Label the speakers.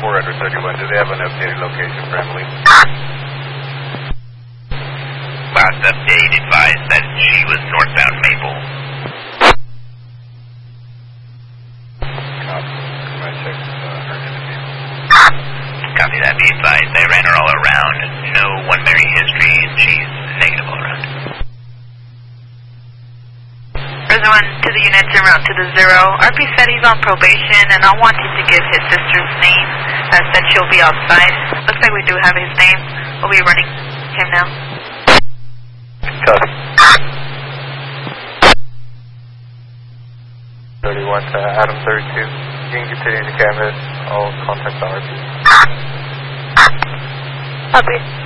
Speaker 1: 4 under 31. Do they have an updated location for Emily?
Speaker 2: Last update advised that she was northbound Maple. Copy that. Be advised. They ran her all around. No one Mary history, and she's negative all around.
Speaker 3: There's one to the units en route to the 0. RP said he's on probation, and I want him to give his sister's name. Said she'll be outside. Looks like we do have his name. We'll be running him now.
Speaker 1: Copy. 31 to Adam 32. You can continue to canvas. I'll contact the RP.
Speaker 3: Copy.